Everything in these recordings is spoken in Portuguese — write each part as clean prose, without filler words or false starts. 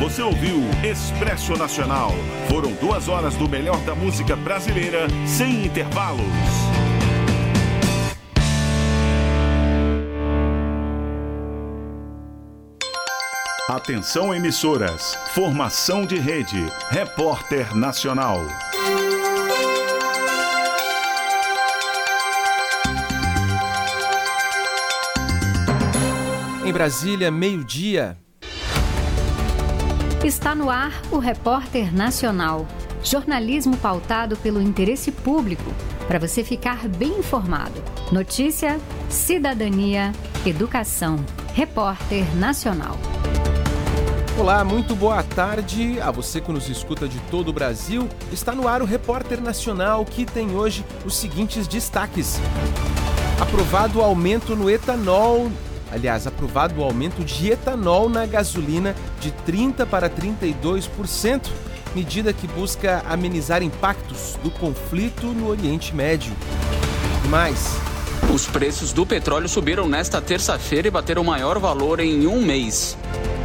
Você ouviu Expresso Nacional. Foram 2 horas do melhor da música brasileira, sem intervalos. Atenção, emissoras. Formação de rede. Repórter Nacional. Em Brasília, meio-dia. Está no ar o Repórter Nacional. Jornalismo pautado pelo interesse público, para você ficar bem informado. Notícia, cidadania, educação. Repórter Nacional. Olá, muito boa tarde a você que nos escuta de todo o Brasil. Está no ar o Repórter Nacional, que tem hoje os seguintes destaques. Aprovado o aumento no etanol. Aprovado o aumento de etanol na gasolina de 30% para 32%, medida que busca amenizar impactos do conflito no Oriente Médio. E mais. Os preços do petróleo subiram nesta terça-feira e bateram o maior valor em um mês.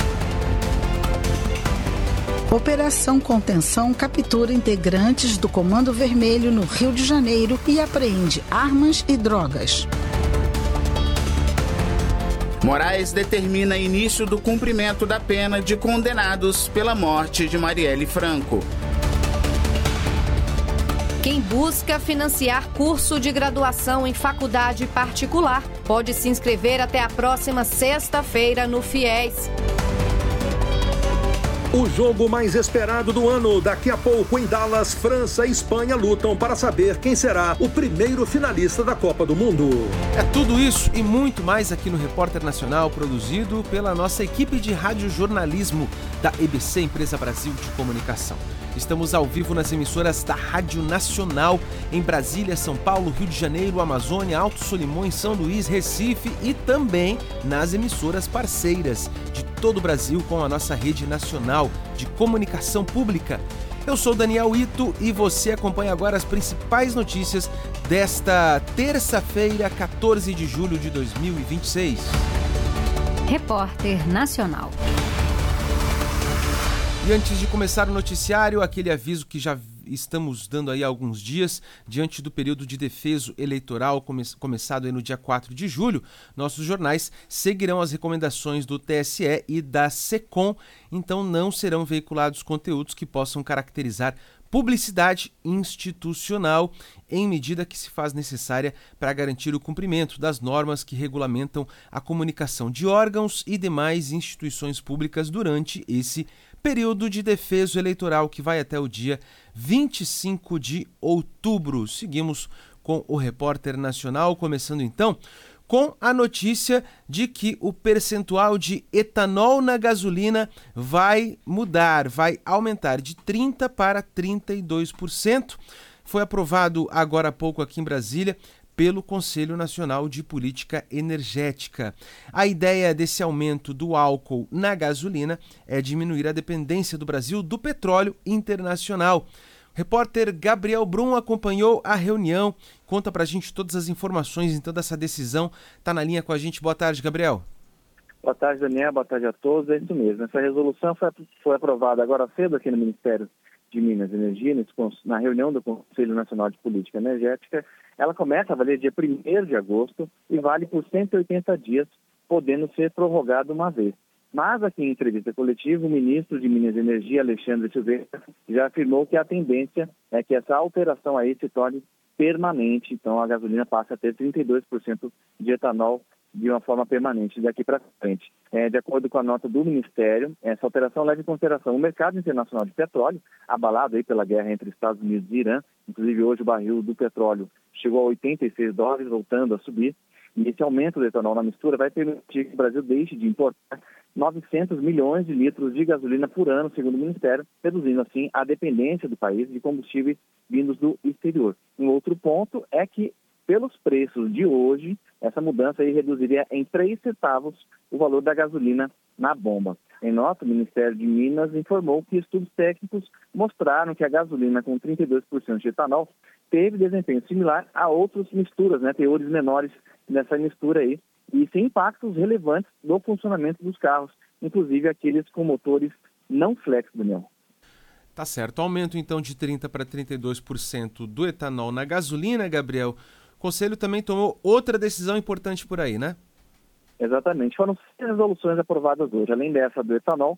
Operação Contenção captura integrantes do Comando Vermelho no Rio de Janeiro e apreende armas e drogas. Moraes determina início do cumprimento da pena de condenados pela morte de Marielle Franco. Quem busca financiar curso de graduação em faculdade particular pode se inscrever até a próxima sexta-feira no FIES. O jogo mais esperado do ano. Daqui a pouco em Dallas, França e Espanha lutam para saber quem será o primeiro finalista da Copa do Mundo. É tudo isso e muito mais aqui no Repórter Nacional, produzido pela nossa equipe de radiojornalismo da EBC, Empresa Brasil de Comunicação. Estamos ao vivo nas emissoras da Rádio Nacional em Brasília, São Paulo, Rio de Janeiro, Amazônia, Alto Solimões, São Luís, Recife e também nas emissoras parceiras de todo o Brasil com a nossa rede nacional de comunicação pública. Eu sou Daniel Ito e você acompanha agora as principais notícias desta terça-feira, 14 de julho de 2026. Repórter Nacional. E antes de começar o noticiário, aquele aviso que já estamos dando aí há alguns dias, diante do período de defeso eleitoral começado aí no dia 4 de julho, nossos jornais seguirão as recomendações do TSE e da SECOM, então não serão veiculados conteúdos que possam caracterizar publicidade institucional, em medida que se faz necessária para garantir o cumprimento das normas que regulamentam a comunicação de órgãos e demais instituições públicas durante esse período de defeso eleitoral que vai até o dia 25 de outubro. Seguimos com o Repórter Nacional, começando então com a notícia de que o percentual de etanol na gasolina vai mudar, vai aumentar de 30% para 32%. Foi aprovado agora há pouco aqui em Brasília pelo Conselho Nacional de Política Energética. A ideia desse aumento do álcool na gasolina é diminuir a dependência do Brasil do petróleo internacional. O repórter Gabriel Brum acompanhou a reunião. Conta pra gente todas as informações então dessa decisão. Tá na linha com a gente. Boa tarde, Gabriel. Boa tarde, Daniel. Boa tarde a todos. É isso mesmo. Essa resolução foi aprovada agora cedo aqui no Ministério de Minas e Energia, na reunião do Conselho Nacional de Política Energética. Ela começa a valer dia 1º de agosto e vale por 180 dias, podendo ser prorrogada uma vez. Mas aqui em entrevista coletiva, o ministro de Minas e Energia, Alexandre Silveira, já afirmou que a tendência é que essa alteração aí se torne permanente. Então a gasolina passa a ter 32% de etanol de uma forma permanente daqui para frente. De acordo com a nota do Ministério, essa alteração leva em consideração o mercado internacional de petróleo, abalado aí pela guerra entre Estados Unidos e Irã. Inclusive hoje o barril do petróleo chegou a $86, voltando a subir. E esse aumento do etanol na mistura vai permitir que o Brasil deixe de importar 900 milhões de litros de gasolina por ano, segundo o Ministério, reduzindo assim a dependência do país de combustíveis vindos do exterior. Um outro ponto é que, pelos preços de hoje, essa mudança aí reduziria em 3 centavos o valor da gasolina na bomba. Em nota, o Ministério de Minas informou que estudos técnicos mostraram que a gasolina com 32% de etanol teve desempenho similar a outras misturas, teores menores nessa mistura aí, e sem impactos relevantes no funcionamento dos carros, inclusive aqueles com motores não flex, Daniel. Tá certo. Aumento então de 30% para 32% do etanol na gasolina, Gabriel. O Conselho também tomou outra decisão importante por aí, né? Exatamente. Foram 6 resoluções aprovadas hoje. Além dessa do etanol,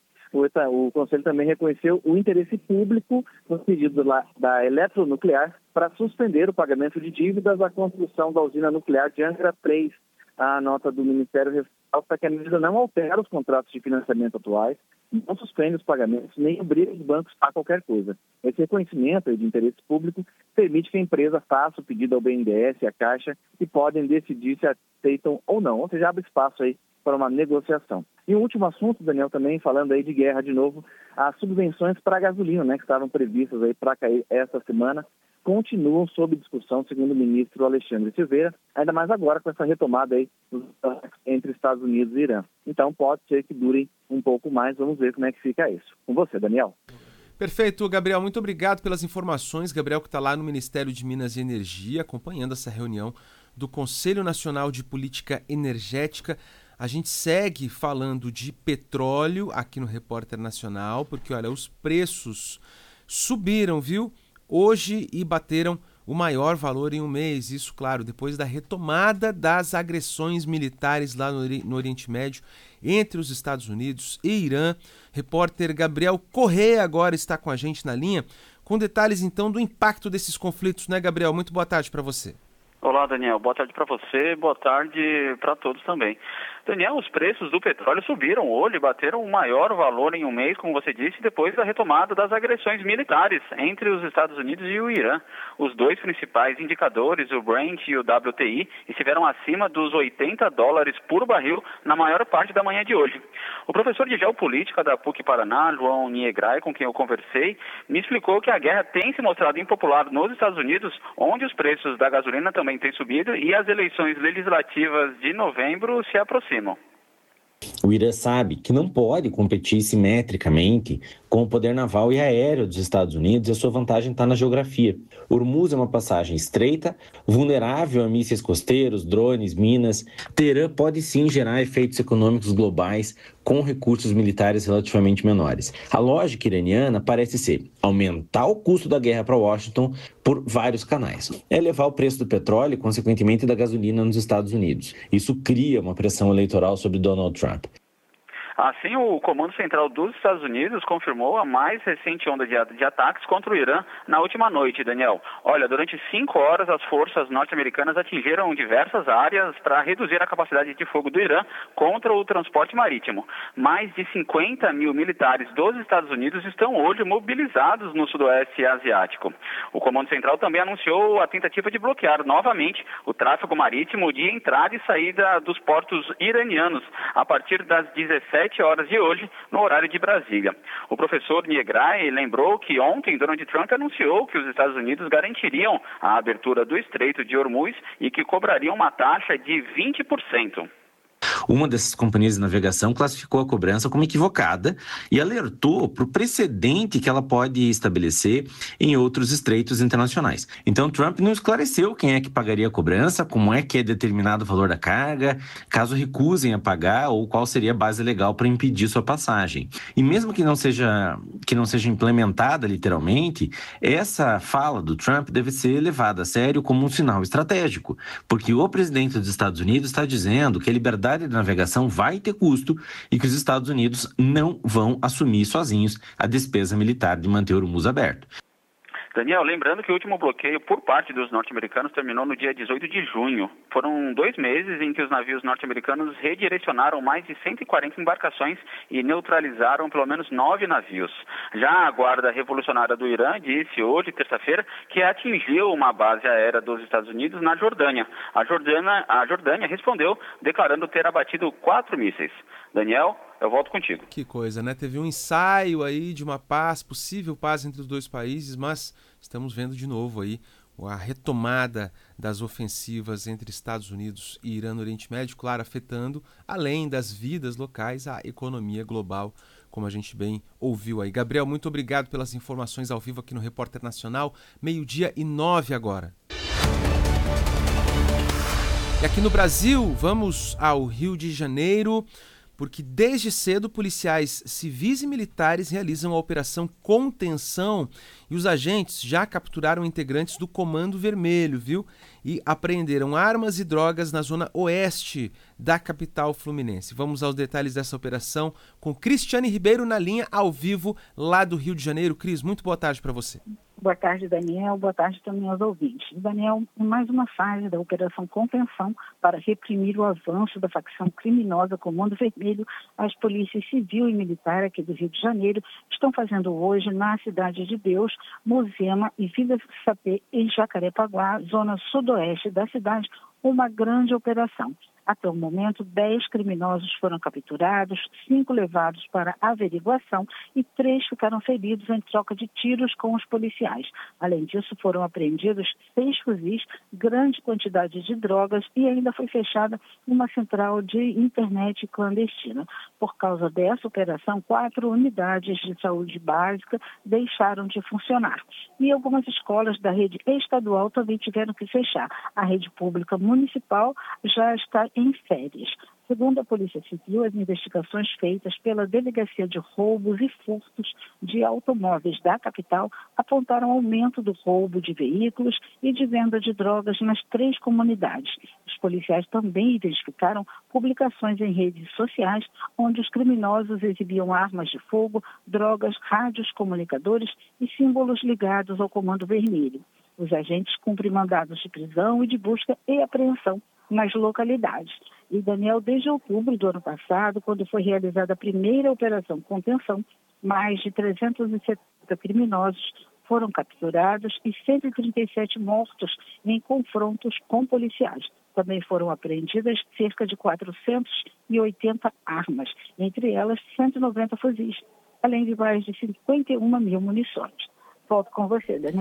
o Conselho também reconheceu o interesse público no pedido da Eletronuclear para suspender o pagamento de dívidas à construção da usina nuclear de Angra 3. A nota do Ministério ressalta que a medida não altera os contratos de financiamento atuais, não suspende os pagamentos, nem obriga os bancos a qualquer coisa. Esse reconhecimento de interesse público permite que a empresa faça o pedido ao BNDES e à Caixa, que podem decidir se aceitam ou não, ou seja, abre espaço aí para uma negociação. E o último assunto, Daniel, também falando aí de guerra de novo, as subvenções para a gasolina, né, que estavam previstas aí para cair esta semana, continuam sob discussão, segundo o ministro Alexandre Silveira, ainda mais agora com essa retomada aí entre Estados Unidos e Irã. Então pode ser que durem um pouco mais, vamos ver como é que fica isso. Com você, Daniel. Perfeito, Gabriel, muito obrigado pelas informações. Gabriel que está lá no Ministério de Minas e Energia, acompanhando essa reunião do Conselho Nacional de Política Energética. A gente segue falando de petróleo aqui no Repórter Nacional, porque olha, os preços subiram, viu? Hoje e bateram o maior valor em um mês, isso, claro, depois da retomada das agressões militares lá no Oriente Médio entre os Estados Unidos e Irã. Repórter Gabriel Corrêa agora está com a gente na linha, com detalhes então do impacto desses conflitos, né, Gabriel? Muito boa tarde para você. Olá, Daniel. Boa tarde para você, boa tarde para todos também. Daniel, os preços do petróleo subiram hoje, bateram o maior valor em um mês, como você disse, depois da retomada das agressões militares entre os Estados Unidos e o Irã. Os dois principais indicadores, o Brent e o WTI, estiveram acima dos $80 por barril na maior parte da manhã de hoje. O professor de geopolítica da PUC Paraná, João Niegrai, com quem eu conversei, me explicou que a guerra tem se mostrado impopular nos Estados Unidos, onde os preços da gasolina também têm subido e as eleições legislativas de novembro se aproximam. O Irã sabe que não pode competir simetricamente com o poder naval e aéreo dos Estados Unidos e a sua vantagem está na geografia. Hormuz é uma passagem estreita, vulnerável a mísseis costeiros, drones, minas. Teherã pode sim gerar efeitos econômicos globais com recursos militares relativamente menores. A lógica iraniana parece ser aumentar o custo da guerra para Washington por vários canais. É elevar o preço do petróleo e, consequentemente, da gasolina nos Estados Unidos. Isso cria uma pressão eleitoral sobre Donald Trump. Assim, o Comando Central dos Estados Unidos confirmou a mais recente onda de ataques contra o Irã na última noite, Daniel. Olha, durante 5 horas as forças norte-americanas atingiram diversas áreas para reduzir a capacidade de fogo do Irã contra o transporte marítimo. Mais de 50 mil militares dos Estados Unidos estão hoje mobilizados no sudoeste asiático. O Comando Central também anunciou a tentativa de bloquear novamente o tráfego marítimo de entrada e saída dos portos iranianos a partir das 17 horas de hoje, no horário de Brasília. O professor Niegrai lembrou que ontem Donald Trump anunciou que os Estados Unidos garantiriam a abertura do Estreito de Hormuz e que cobrariam uma taxa de 20%. Uma dessas companhias de navegação classificou a cobrança como equivocada e alertou para o precedente que ela pode estabelecer em outros estreitos internacionais. Então, Trump não esclareceu quem é que pagaria a cobrança, como é que é determinado o valor da carga, caso recusem a pagar ou qual seria a base legal para impedir sua passagem. E mesmo que não seja implementada literalmente, essa fala do Trump deve ser levada a sério como um sinal estratégico, porque o presidente dos Estados Unidos está dizendo que a liberdade de navegação vai ter custo e que os Estados Unidos não vão assumir sozinhos a despesa militar de manter o Hormuz aberto. Daniel, lembrando que o último bloqueio por parte dos norte-americanos terminou no dia 18 de junho. Foram 2 meses em que os navios norte-americanos redirecionaram mais de 140 embarcações e neutralizaram pelo menos 9 navios. Já a Guarda Revolucionária do Irã disse hoje, terça-feira, que atingiu uma base aérea dos Estados Unidos na Jordânia. A Jordânia respondeu, declarando ter abatido 4 mísseis. Daniel, eu volto contigo. Que coisa, né? Teve um ensaio aí de uma paz, possível paz entre os dois países, mas estamos vendo de novo aí a retomada das ofensivas entre Estados Unidos e Irã no Oriente Médio, claro, afetando, além das vidas locais, a economia global, como a gente bem ouviu aí. Gabriel, muito obrigado pelas informações ao vivo aqui no Repórter Nacional, 12:09 agora. E aqui no Brasil, vamos ao Rio de Janeiro. porque desde cedo policiais civis e militares realizam a Operação Contenção e os agentes já capturaram integrantes do Comando Vermelho, viu? E apreenderam armas e drogas na zona oeste da capital fluminense. Vamos aos detalhes dessa operação com Cristiane Ribeiro na linha ao vivo lá do Rio de Janeiro. Cris, muito boa tarde para você. Boa tarde, Daniel. Boa tarde também aos ouvintes. Daniel, mais uma fase da Operação Contenção para reprimir o avanço da facção criminosa Comando Vermelho. As polícias civil e militar aqui do Rio de Janeiro estão fazendo hoje na Cidade de Deus, Moema e Vila Sapê, em Jacarepaguá, zona sudoeste da cidade, uma grande operação. Até o momento, 10 criminosos foram capturados, 5 levados para averiguação e 3 ficaram feridos em troca de tiros com os policiais. Além disso, foram apreendidos 6 fuzis, grande quantidade de drogas e ainda foi fechada uma central de internet clandestina. Por causa dessa operação, 4 unidades de saúde básica deixaram de funcionar. E algumas escolas da rede estadual também tiveram que fechar. A rede pública municipal já está em férias. Segundo a Polícia Civil, as investigações feitas pela Delegacia de Roubos e Furtos de Automóveis da capital apontaram aumento do roubo de veículos e de venda de drogas nas 3 comunidades. Os policiais também identificaram publicações em redes sociais onde os criminosos exibiam armas de fogo, drogas, rádios, comunicadores e símbolos ligados ao Comando Vermelho. Os agentes cumprem mandados de prisão e de busca e apreensão nas localidades. E, Daniel, desde outubro do ano passado, quando foi realizada a primeira operação Contenção, mais de 370 criminosos foram capturados e 137 mortos em confrontos com policiais. Também foram apreendidas cerca de 480 armas, entre elas 190 fuzis, além de mais de 51 mil munições. Volto com você, Daniel.